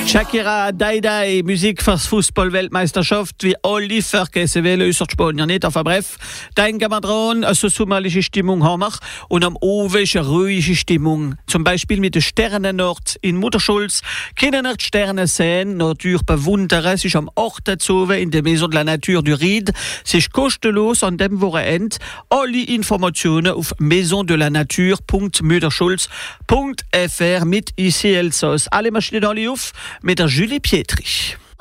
Shakira, Daidai, Musik fürs Fußball-Weltmeisterschaft, wie alle vergessen wollen, außer die Spanier nicht. Aber bref, denken wir dran, eine sommerliche Stimmung haben wir und am Oven ist eine ruhige Stimmung. Zum Beispiel mit der Sternennacht in Mutterschulz können wir die Sterne sehen, natürlich bewundern. Es ist am 8. Oktober in der Maison de la Nature du Ried. Es ist kostenlos an dem Wochenende. Alle Informationen auf maisondelanature.mütterschulz.fr mit ICL-Sauce. Alle Maschinen alle auf mit der Julie Pietri.